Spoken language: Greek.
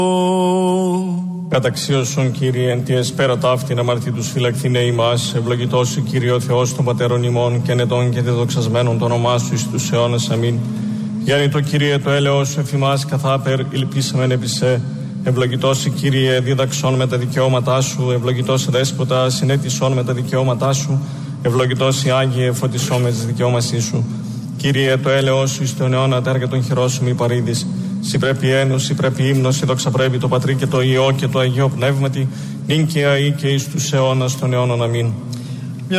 Καταξίωσον Κύριε εν τη εσπέρα ταύτην αμαρτήτους φυλακτήνε ημάς, ευλογητός ο Κύριε ο Θεός των πατέρων ημών και ενετών και δεδοξασμένων το όνομά σου εις τους αιώνας. Αμήν. Γιάννη το Κύριε το έλεος σου εφημάς καθάπερ ηλπίσαμεν επί σε. Ευλογητός Κύριε δίδαξον με τα δικαιώματά σου, ευλογητός Δέσποτα συνέτησον με τα δικαιώματά σου, ευλογητός Άγιε φωτισόν με τις δικαιώμασή σου. Κύριε το έλεος σου εις τον αιώνα τέργα των χειρών σου μη παρήδης. Συ πρέπει ένος, συ πρέπει ύμνος, συ δόξα το Πατρί και το Υιό και το Αγίο Πνεύματι, νυν και αεί και εις τους αιώνας των αιώνων. Αμήν.